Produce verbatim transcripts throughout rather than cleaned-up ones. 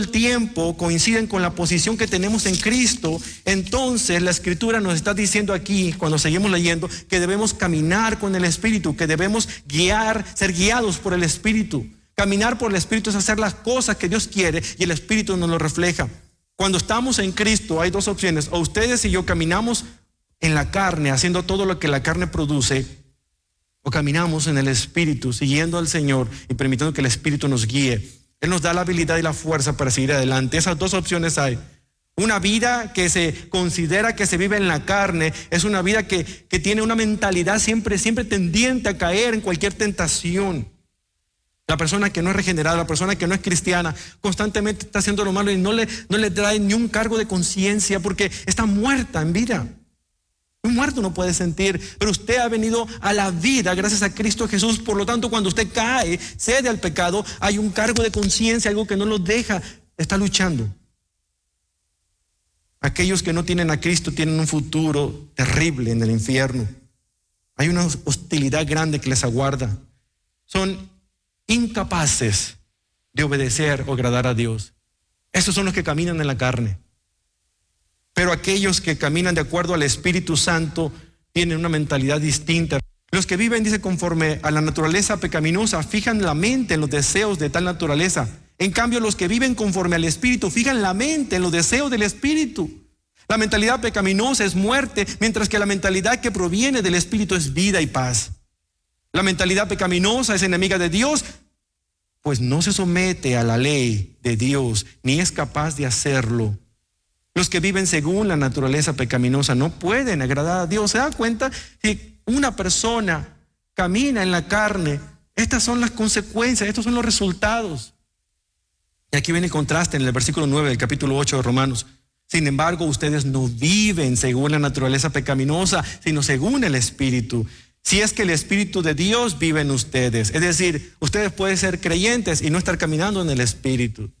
el tiempo coinciden con la posición que tenemos en Cristo, entonces la Escritura nos está diciendo aquí, cuando seguimos leyendo, que debemos caminar con el Espíritu, que debemos guiar, ser guiados por el Espíritu. Caminar por el Espíritu es hacer las cosas que Dios quiere y el Espíritu nos lo refleja. Cuando estamos en Cristo hay dos opciones: o ustedes y yo caminamos en la carne, haciendo todo lo que la carne produce, o caminamos en el Espíritu, siguiendo al Señor y permitiendo que el Espíritu nos guíe. Él nos da la habilidad y la fuerza para seguir adelante. Esas dos opciones hay. Una vida que se considera que se vive en la carne es una vida que, que tiene una mentalidad siempre, siempre tendiente a caer en cualquier tentación. La persona que no es regenerada, la persona que no es cristiana, constantemente está haciendo lo malo y no le, no le trae ni un cargo de conciencia porque está muerta en vida. Un muerto no puede sentir, pero usted ha venido a la vida gracias a Cristo Jesús. Por lo tanto, cuando usted cae, cede al pecado, hay un cargo de conciencia, algo que no lo deja, está luchando. Aquellos que no tienen a Cristo tienen un futuro terrible en el infierno. Hay una hostilidad grande que les aguarda. Son incapaces de obedecer o agradar a Dios. Esos son los que caminan en la carne. Pero aquellos que caminan de acuerdo al Espíritu Santo tienen una mentalidad distinta. Los que viven, dice, conforme a la naturaleza pecaminosa, fijan la mente en los deseos de tal naturaleza. En cambio, los que viven conforme al Espíritu fijan la mente en los deseos del Espíritu. La mentalidad pecaminosa es muerte, mientras que la mentalidad que proviene del Espíritu es vida y paz. La mentalidad pecaminosa es enemiga de Dios, pues no se somete a la ley de Dios, ni es capaz de hacerlo. Los que viven según la naturaleza pecaminosa no pueden agradar a Dios. ¿Se da cuenta? Si una persona camina en la carne, estas son las consecuencias, estos son los resultados. Y aquí viene el contraste en el versículo nueve del capítulo ocho de Romanos. Sin embargo, ustedes no viven según la naturaleza pecaminosa, sino según el Espíritu. Si es que el Espíritu de Dios vive en ustedes. Es decir, ustedes pueden ser creyentes y no estar caminando en el Espíritu.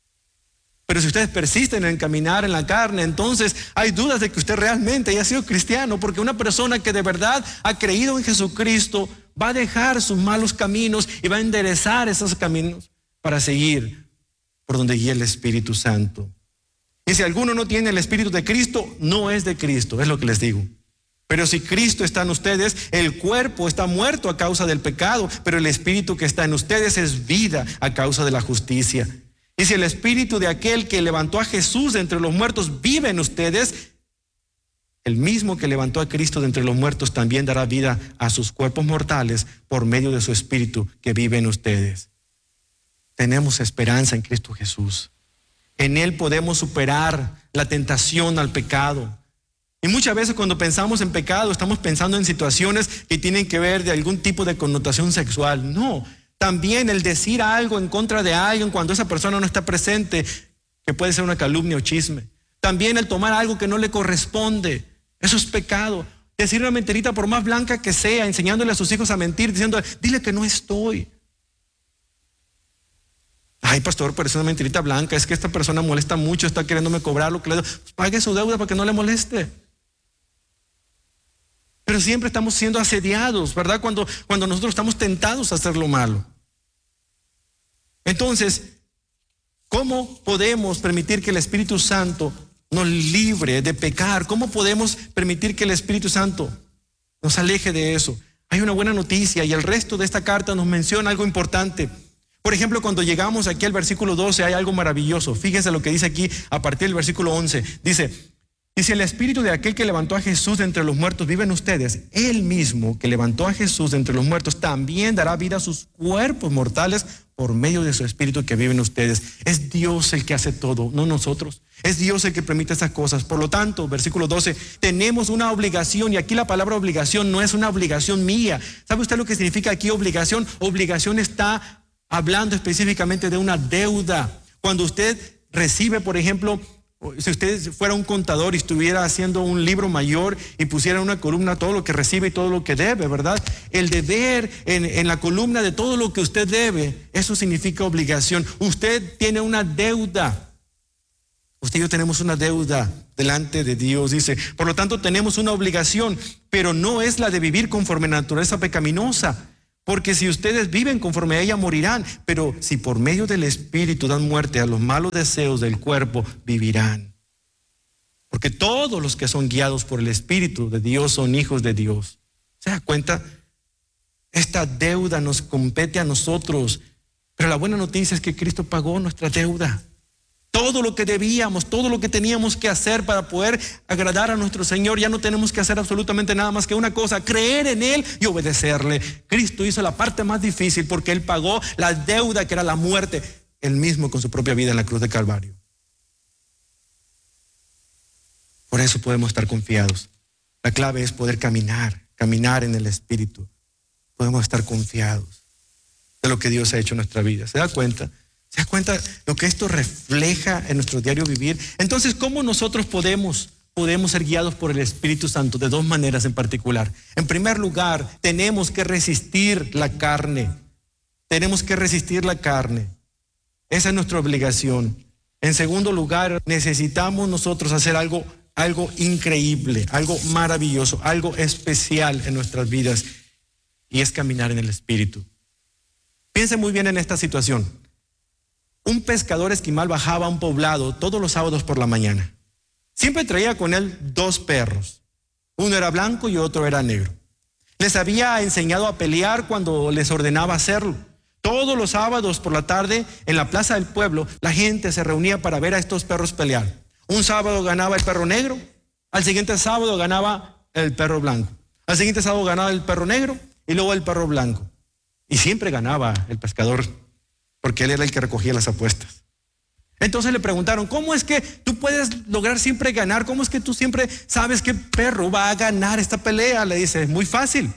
Pero si ustedes persisten en caminar en la carne, entonces hay dudas de que usted realmente haya sido cristiano, porque una persona que de verdad ha creído en Jesucristo va a dejar sus malos caminos y va a enderezar esos caminos para seguir por donde guía el Espíritu Santo. Y si alguno no tiene el Espíritu de Cristo, no es de Cristo, es lo que les digo. Pero si Cristo está en ustedes, el cuerpo está muerto a causa del pecado, pero el Espíritu que está en ustedes es vida a causa de la justicia. Y si el Espíritu de aquel que levantó a Jesús de entre los muertos vive en ustedes, el mismo que levantó a Cristo de entre los muertos también dará vida a sus cuerpos mortales por medio de su Espíritu que vive en ustedes. Tenemos esperanza en Cristo Jesús. En Él podemos superar la tentación al pecado. Y muchas veces cuando pensamos en pecado estamos pensando en situaciones que tienen que ver de algún tipo de connotación sexual. No. También el decir algo en contra de alguien cuando esa persona no está presente, que puede ser una calumnia o chisme. También el tomar algo que no le corresponde, eso es pecado. Decir una mentirita por más blanca que sea, enseñándole a sus hijos a mentir, diciendo, dile que no estoy. Ay, pastor, pero es una mentirita blanca, es que esta persona molesta mucho, está queriéndome cobrar lo que le doy. Pues pague su deuda para que no le moleste. Pero siempre estamos siendo asediados, ¿verdad? Cuando, cuando nosotros estamos tentados a hacer lo malo. Entonces, ¿cómo podemos permitir que el Espíritu Santo nos libre de pecar? ¿Cómo podemos permitir que el Espíritu Santo nos aleje de eso? Hay una buena noticia y el resto de esta carta nos menciona algo importante. Por ejemplo, cuando llegamos aquí al versículo doce hay algo maravilloso. Fíjense lo que dice aquí a partir del versículo once. Dice... Y si el Espíritu de aquel que levantó a Jesús de entre los muertos vive en ustedes, Él mismo que levantó a Jesús de entre los muertos también dará vida a sus cuerpos mortales por medio de su Espíritu que vive en ustedes. Es Dios el que hace todo, no nosotros. Es Dios el que permite estas cosas. Por lo tanto, versículo doce, tenemos una obligación, y aquí la palabra obligación no es una obligación mía. ¿Sabe usted lo que significa aquí obligación? Obligación está hablando específicamente de una deuda. Cuando usted recibe, por ejemplo, si usted fuera un contador y estuviera haciendo un libro mayor y pusiera en una columna todo lo que recibe y todo lo que debe, ¿verdad? El deber en, en la columna de todo lo que usted debe, eso significa obligación. Usted tiene una deuda. Usted y yo tenemos una deuda delante de Dios, dice. Por lo tanto, tenemos una obligación, pero no es la de vivir conforme a la naturaleza pecaminosa. Porque si ustedes viven conforme a ella, morirán. Pero si por medio del Espíritu dan muerte a los malos deseos del cuerpo, vivirán. Porque todos los que son guiados por el Espíritu de Dios son hijos de Dios. ¿Se da cuenta? Esta deuda nos compete a nosotros. Pero la buena noticia es que Cristo pagó nuestra deuda. Todo lo que debíamos, todo lo que teníamos que hacer para poder agradar a nuestro Señor, ya no tenemos que hacer absolutamente nada más que una cosa: creer en Él y obedecerle. Cristo hizo la parte más difícil porque Él pagó la deuda que era la muerte, Él mismo con su propia vida en la cruz de Calvario. Por eso podemos estar confiados. La clave es poder caminar, caminar en el Espíritu. Podemos estar confiados de lo que Dios ha hecho en nuestra vida. ¿Se da cuenta? ¿Se da cuenta lo que esto refleja en nuestro diario vivir? Entonces, ¿cómo nosotros podemos, podemos ser guiados por el Espíritu Santo? De dos maneras en particular. En primer lugar, tenemos que resistir la carne. Tenemos que resistir la carne. Esa es nuestra obligación. En segundo lugar, necesitamos nosotros hacer algo, algo increíble, algo maravilloso, algo especial en nuestras vidas, y es caminar en el Espíritu. Piensen muy bien en esta situación. Un pescador esquimal bajaba a un poblado todos los sábados por la mañana. Siempre traía con él dos perros. Uno era blanco y otro era negro. Les había enseñado a pelear cuando les ordenaba hacerlo. Todos los sábados por la tarde, en la plaza del pueblo, la gente se reunía para ver a estos perros pelear. Un sábado ganaba el perro negro, al siguiente sábado ganaba el perro blanco, al siguiente sábado ganaba el perro negro y luego el perro blanco. Y siempre ganaba el pescador, porque él era el que recogía las apuestas. Entonces le preguntaron: ¿cómo es que tú puedes lograr siempre ganar? ¿Cómo es que tú siempre sabes qué perro va a ganar esta pelea? Le dice: es muy fácil.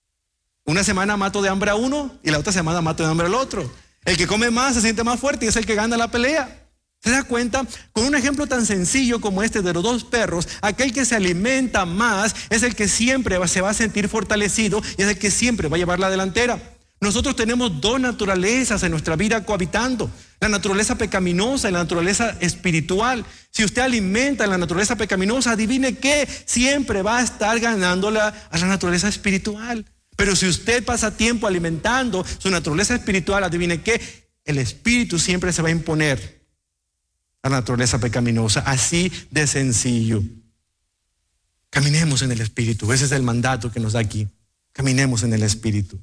Una semana mato de hambre a uno y la otra semana mato de hambre al otro. El que come más se siente más fuerte y es el que gana la pelea. ¿Se da cuenta? Con un ejemplo tan sencillo como este de los dos perros, aquel que se alimenta más es el que siempre se va a sentir fortalecido y es el que siempre va a llevar la delantera. Nosotros tenemos dos naturalezas en nuestra vida cohabitando: la naturaleza pecaminosa y la naturaleza espiritual. Si usted alimenta en la naturaleza pecaminosa, adivine qué, siempre va a estar ganándola a la naturaleza espiritual. Pero si usted pasa tiempo alimentando su naturaleza espiritual, adivine qué, el Espíritu siempre se va a imponer a la naturaleza pecaminosa. Así de sencillo. Caminemos en el Espíritu. Ese es el mandato que nos da aquí. Caminemos en el Espíritu.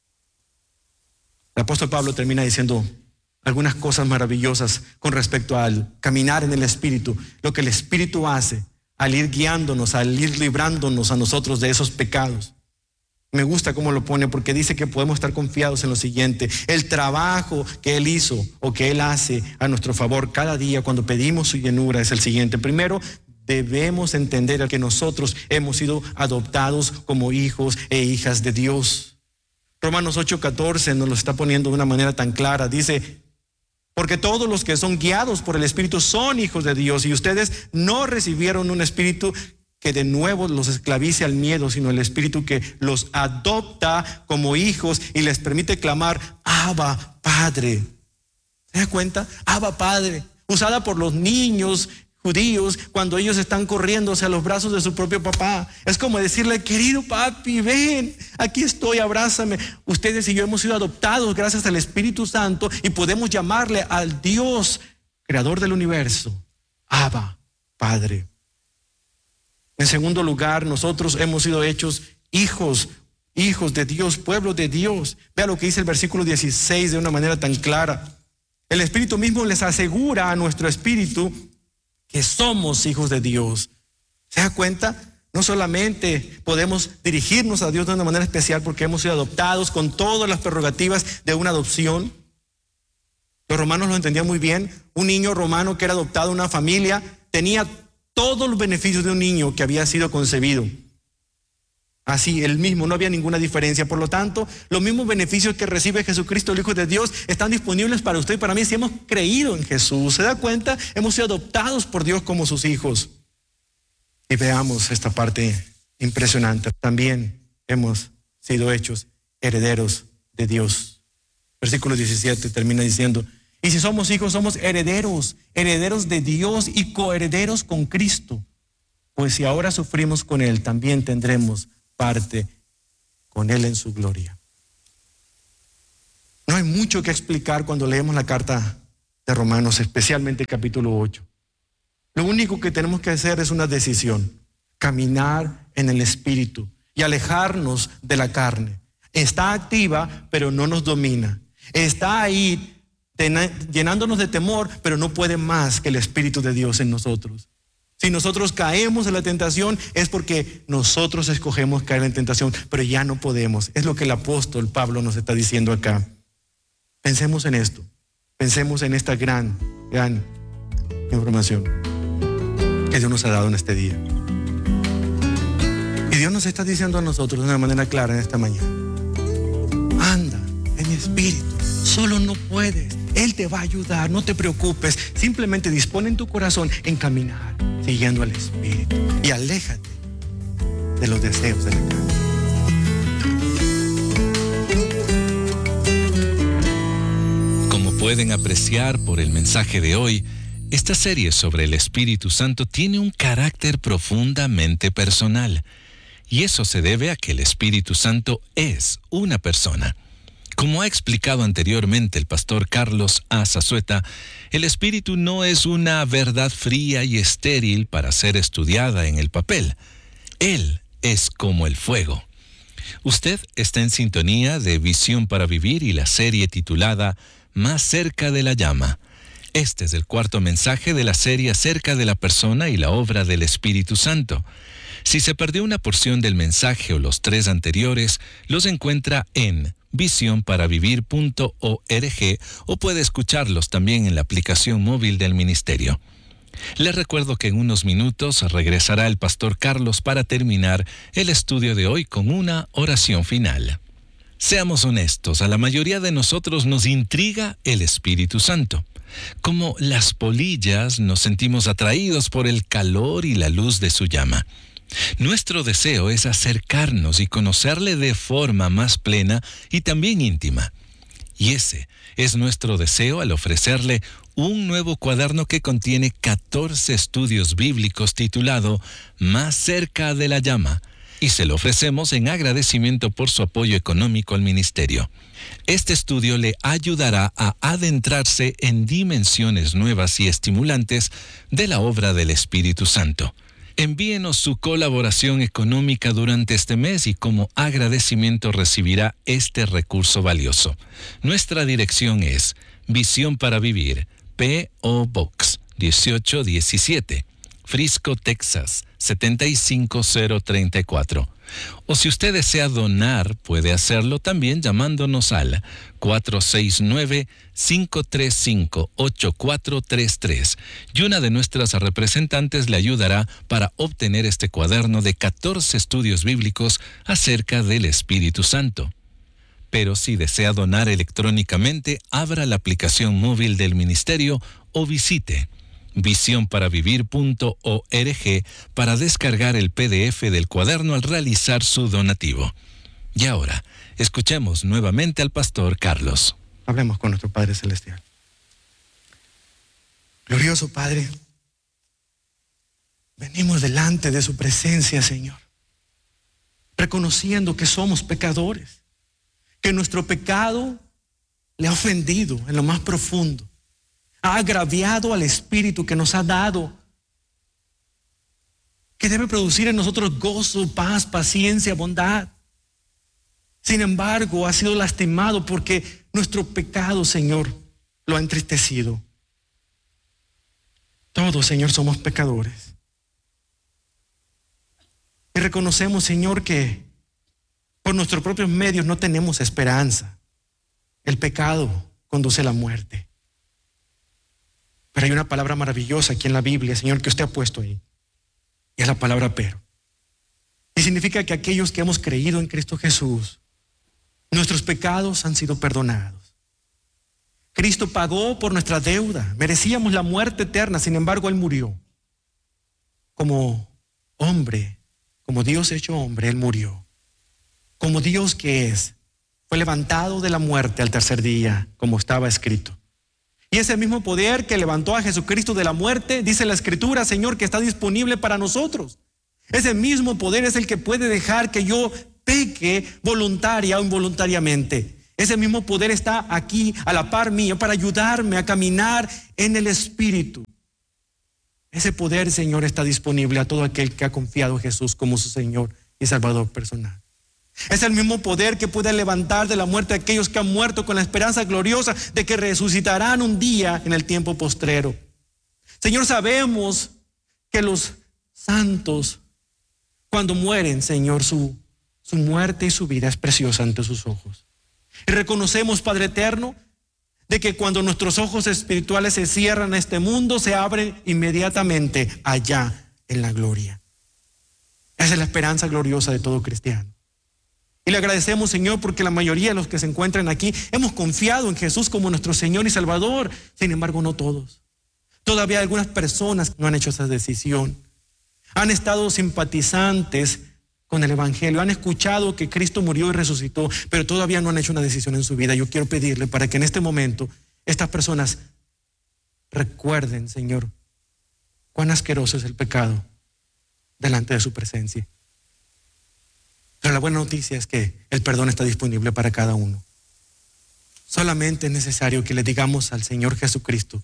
El apóstol Pablo termina diciendo algunas cosas maravillosas con respecto al caminar en el Espíritu. Lo que el Espíritu hace al ir guiándonos, al ir librándonos a nosotros de esos pecados. Me gusta cómo lo pone, porque dice que podemos estar confiados en lo siguiente: el trabajo que Él hizo o que Él hace a nuestro favor cada día cuando pedimos su llenura es el siguiente. Primero, debemos entender que nosotros hemos sido adoptados como hijos e hijas de Dios. Romanos ocho catorce nos lo está poniendo de una manera tan clara. Dice: porque todos los que son guiados por el Espíritu son hijos de Dios, y ustedes no recibieron un espíritu que de nuevo los esclavice al miedo, sino el Espíritu que los adopta como hijos y les permite clamar: Abba, Padre. ¿Se da cuenta? Abba, Padre, usada por los niños judíos cuando ellos están corriendo hacia los brazos de su propio papá. Es como decirle: querido papi, ven, aquí estoy, abrázame. Ustedes y yo hemos sido adoptados gracias al Espíritu Santo y podemos llamarle al Dios creador del universo Abba, Padre. En segundo lugar, nosotros hemos sido hechos hijos, hijos de Dios, pueblo de Dios. Vea lo que dice el versículo dieciséis de una manera tan clara. El Espíritu mismo les asegura a nuestro espíritu que somos hijos de Dios. ¿Se da cuenta? No solamente podemos dirigirnos a Dios de una manera especial porque hemos sido adoptados con todas las prerrogativas de una adopción. Los romanos lo entendían muy bien. Un niño romano que era adoptado en una familia tenía todos los beneficios de un niño que había sido concebido. Así, el mismo, no había ninguna diferencia. Por lo tanto, los mismos beneficios que recibe Jesucristo, el Hijo de Dios, están disponibles para usted y para mí si hemos creído en Jesús. ¿Se da cuenta? Hemos sido adoptados por Dios como sus hijos. Y veamos esta parte impresionante. También hemos sido hechos herederos de Dios. Versículo diecisiete termina diciendo: y si somos hijos, somos herederos, herederos de Dios y coherederos con Cristo. Pues si ahora sufrimos con Él, también tendremos parte con Él en su gloria. No hay mucho que explicar cuando leemos la carta de Romanos, especialmente el capítulo ocho. Lo único que tenemos que hacer es una decisión: caminar en el Espíritu y alejarnos de la carne. Está activa, pero no nos domina. Está ahí llenándonos de temor, pero no puede más que el Espíritu de Dios en nosotros. Si nosotros caemos en la tentación, es porque nosotros escogemos caer en tentación, pero ya no podemos. Es lo que el apóstol Pablo nos está diciendo acá. Pensemos en esto. Pensemos en esta gran, gran información que Dios nos ha dado en este día. Y Dios nos está diciendo a nosotros de una manera clara en esta mañana: anda en espíritu. Solo no puedes. Él te va a ayudar, no te preocupes. Simplemente dispone en tu corazón en caminar siguiendo al Espíritu y aléjate de los deseos de la carne. Como pueden apreciar por el mensaje de hoy, esta serie sobre el Espíritu Santo tiene un carácter profundamente personal. Y eso se debe a que el Espíritu Santo es una persona. Como ha explicado anteriormente el pastor Carlos A. Zazueta, el Espíritu no es una verdad fría y estéril para ser estudiada en el papel. Él es como el fuego. Usted está en sintonía de Visión para Vivir y la serie titulada Más cerca de la llama. Este es el cuarto mensaje de la serie acerca de la persona y la obra del Espíritu Santo. Si se perdió una porción del mensaje o los tres anteriores, los encuentra en visión para vivir punto org o puede escucharlos también en la aplicación móvil del ministerio. Les recuerdo que en unos minutos regresará el pastor Carlos para terminar el estudio de hoy con una oración final. Seamos honestos, a la mayoría de nosotros nos intriga el Espíritu Santo. Como las polillas, nos sentimos atraídos por el calor y la luz de su llama. Nuestro deseo es acercarnos y conocerle de forma más plena y también íntima. Y ese es nuestro deseo al ofrecerle un nuevo cuaderno que contiene catorce estudios bíblicos titulado Más cerca de la llama, y se lo ofrecemos en agradecimiento por su apoyo económico al ministerio. Este estudio le ayudará a adentrarse en dimensiones nuevas y estimulantes de la obra del Espíritu Santo. Envíenos su colaboración económica durante este mes y como agradecimiento recibirá este recurso valioso. Nuestra dirección es Visión para Vivir, P O Box dieciocho diecisiete, Frisco, Texas siete cinco cero tres cuatro. O si usted desea donar, puede hacerlo también llamándonos al cuatro seis nueve, cinco tres cinco, ocho cuatro tres tres y una de nuestras representantes le ayudará para obtener este cuaderno de catorce estudios bíblicos acerca del Espíritu Santo. Pero si desea donar electrónicamente, abra la aplicación móvil del ministerio o visite visión para vivir punto org para descargar el P D F del cuaderno al realizar su donativo. Y ahora, escuchemos nuevamente al pastor Carlos. Hablemos con nuestro Padre Celestial. Glorioso Padre, venimos delante de su presencia, Señor, reconociendo que somos pecadores, que nuestro pecado le ha ofendido en lo más profundo, ha agraviado al Espíritu que nos ha dado, que debe producir en nosotros gozo, paz, paciencia, bondad. Sin embargo, ha sido lastimado porque nuestro pecado, Señor, lo ha entristecido. Todos, Señor, somos pecadores. Y reconocemos, Señor, que por nuestros propios medios no tenemos esperanza. El pecado conduce a la muerte. Pero hay una palabra maravillosa aquí en la Biblia, Señor, que usted ha puesto ahí. Y es la palabra pero. Y significa que aquellos que hemos creído en Cristo Jesús, nuestros pecados han sido perdonados. Cristo pagó por nuestra deuda. Merecíamos la muerte eterna, sin embargo, Él murió. Como hombre, como Dios hecho hombre, Él murió. Como Dios que es, fue levantado de la muerte al tercer día, como estaba escrito. Y ese mismo poder que levantó a Jesucristo de la muerte, dice la Escritura, Señor, que está disponible para nosotros. Ese mismo poder es el que puede dejar que yo peque voluntaria o involuntariamente. Ese mismo poder está aquí a la par mía para ayudarme a caminar en el Espíritu. Ese poder, Señor, está disponible a todo aquel que ha confiado en Jesús como su Señor y Salvador personal. Es el mismo poder que puede levantar de la muerte a aquellos que han muerto con la esperanza gloriosa de que resucitarán un día en el tiempo postrero. Señor, sabemos que los santos, cuando mueren, Señor, su, su muerte y su vida es preciosa ante sus ojos. Y reconocemos, Padre eterno, de que cuando nuestros ojos espirituales se cierran a este mundo, se abren inmediatamente allá en la gloria. Esa es la esperanza gloriosa de todo cristiano. Y le agradecemos, Señor, porque la mayoría de los que se encuentran aquí hemos confiado en Jesús como nuestro Señor y Salvador. Sin embargo, no todos. Todavía algunas personas no han hecho esa decisión. Han estado simpatizantes con el Evangelio, han escuchado que Cristo murió y resucitó, pero todavía no han hecho una decisión en su vida. Yo quiero pedirle para que en este momento estas personas recuerden, Señor, cuán asqueroso es el pecado delante de su presencia. Pero la buena noticia es que el perdón está disponible para cada uno. Solamente es necesario que le digamos al Señor Jesucristo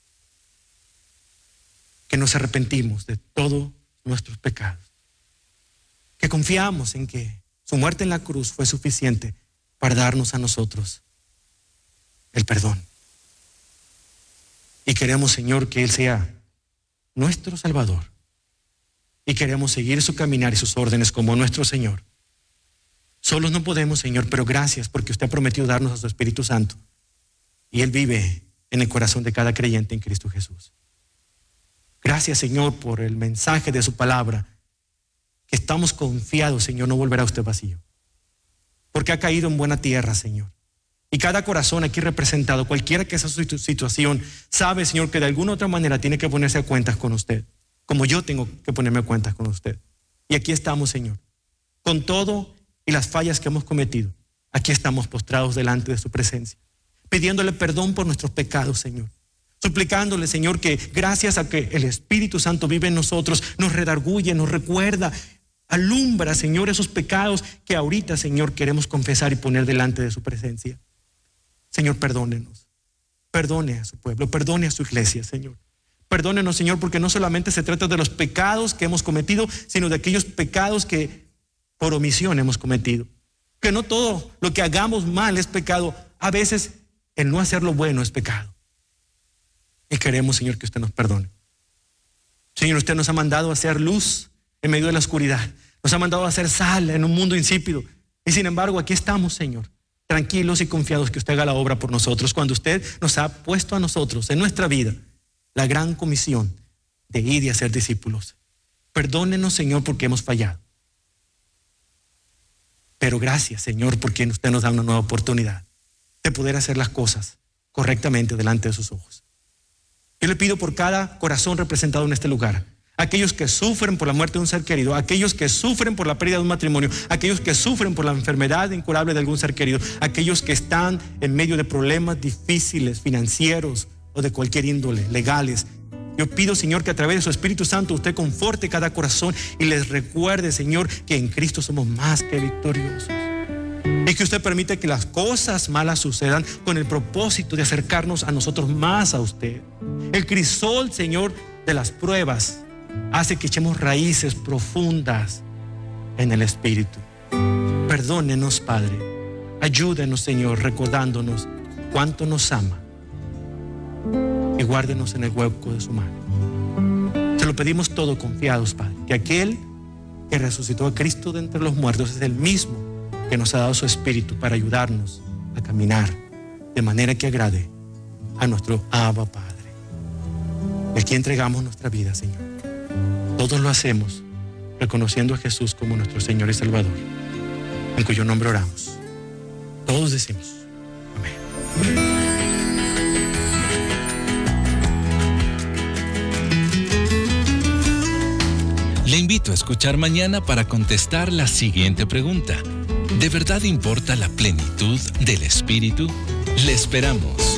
que nos arrepentimos de todos nuestros pecados, que confiamos en que su muerte en la cruz fue suficiente para darnos a nosotros el perdón. Y queremos, Señor, que Él sea nuestro Salvador. Y queremos seguir su caminar y sus órdenes como nuestro Señor. Solos no podemos, Señor, pero gracias porque usted ha prometido darnos a su Espíritu Santo. Y Él vive en el corazón de cada creyente en Cristo Jesús. Gracias, Señor, por el mensaje de su palabra, que estamos confiados, Señor, no volverá usted vacío. Porque ha caído en buena tierra, Señor. Y cada corazón aquí representado, cualquiera que sea su situación, sabe, Señor, que de alguna u otra manera tiene que ponerse a cuentas con usted, como yo tengo que ponerme a cuentas con usted. Y aquí estamos, Señor, con todo y las fallas que hemos cometido. Aquí estamos postrados delante de su presencia, pidiéndole perdón por nuestros pecados, Señor. Suplicándole, Señor, que gracias a que el Espíritu Santo vive en nosotros, nos redarguye, nos recuerda, alumbra, Señor, esos pecados que ahorita, Señor, queremos confesar y poner delante de su presencia. Señor, perdónenos. Perdone a su pueblo, perdone a su iglesia, Señor. Perdónenos, Señor, porque no solamente se trata de los pecados que hemos cometido, sino de aquellos pecados que por omisión hemos cometido. Que no todo lo que hagamos mal es pecado. A veces el no hacer lo bueno es pecado. Y queremos, Señor, que usted nos perdone. Señor, usted nos ha mandado a hacer luz en medio de la oscuridad. Nos ha mandado a hacer sal en un mundo insípido. Y sin embargo, aquí estamos, Señor, tranquilos y confiados que usted haga la obra por nosotros, cuando usted nos ha puesto a nosotros en nuestra vida la gran comisión de ir y hacer discípulos. Perdónenos, Señor, porque hemos fallado. Pero gracias, Señor, porque usted nos da una nueva oportunidad de poder hacer las cosas correctamente delante de sus ojos. Yo le pido por cada corazón representado en este lugar, aquellos que sufren por la muerte de un ser querido, aquellos que sufren por la pérdida de un matrimonio, aquellos que sufren por la enfermedad incurable de algún ser querido, aquellos que están en medio de problemas difíciles, financieros o de cualquier índole, legales. Yo pido, Señor, que a través de su Espíritu Santo usted conforte cada corazón y les recuerde, Señor, que en Cristo somos más que victoriosos. Y que usted permite que las cosas malas sucedan con el propósito de acercarnos a nosotros más a usted. El crisol, Señor, de las pruebas hace que echemos raíces profundas en el Espíritu. Perdónenos, Padre. Ayúdenos, Señor, recordándonos cuánto nos ama. Y guárdenos en el hueco de su mano. Se lo pedimos todo confiados, Padre, que aquel que resucitó a Cristo de entre los muertos es el mismo que nos ha dado su Espíritu para ayudarnos a caminar de manera que agrade a nuestro Abba Padre. Y aquí entregamos nuestra vida, Señor. Todos lo hacemos reconociendo a Jesús como nuestro Señor y Salvador, en cuyo nombre oramos. Todos decimos amén. Le invito a escuchar mañana para contestar la siguiente pregunta. ¿De verdad importa la plenitud del Espíritu? Le esperamos.